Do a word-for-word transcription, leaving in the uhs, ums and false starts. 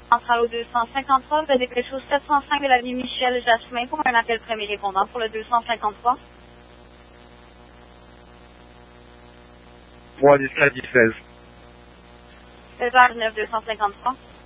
Centrale au deux cent cinquante-trois, vous avez dépêché au sept cent cinq de l'avenue Michel Jasmin pour un appel premier répondant pour le deux cent cinquante-trois. trois dix-sept dix-seize. seize heures neuf deux cent cinquante-trois.